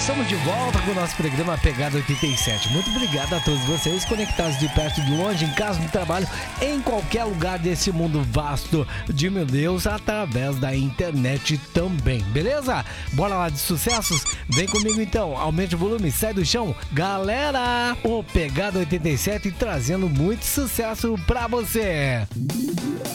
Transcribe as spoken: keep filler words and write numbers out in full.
Estamos de volta com o nosso programa Pegada oitenta e sete. Muito obrigado a todos vocês conectados de perto e de longe, em casa, no trabalho, em qualquer lugar desse mundo vasto de meu Deus, através da internet também, beleza? Bora lá de sucessos? Vem comigo então, aumente o volume, sai do chão. Galera, o Pegada oitenta e sete trazendo muito sucesso pra você.